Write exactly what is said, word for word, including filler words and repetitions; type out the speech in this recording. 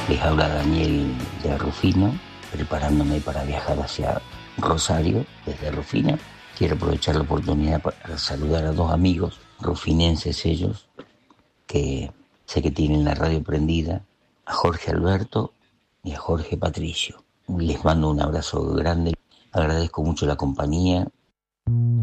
Les habla Daniel de Rufino, preparándome para viajar hacia Rosario desde Rufino. Quiero aprovechar la oportunidad para saludar a dos amigos, rufinenses ellos, que sé que tienen la radio prendida, a Jorge Alberto y a Jorge Patricio. Les mando un abrazo grande, agradezco mucho la compañía.